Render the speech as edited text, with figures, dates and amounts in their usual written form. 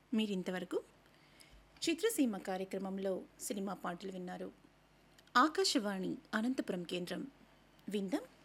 మీరింతవరకు చిత్రసీమ కార్యక్రమంలో సినిమా పాటలు విన్నారు. ఆకాశవాణి అనంతపురం కేంద్రం. విందాం